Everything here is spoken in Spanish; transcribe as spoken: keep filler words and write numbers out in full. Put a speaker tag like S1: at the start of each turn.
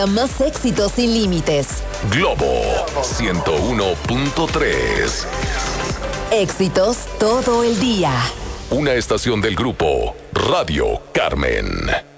S1: Más éxitos sin límites.
S2: Globo ciento uno punto tres.
S1: Éxitos todo el día.
S2: Una estación del grupo Radio Carmen.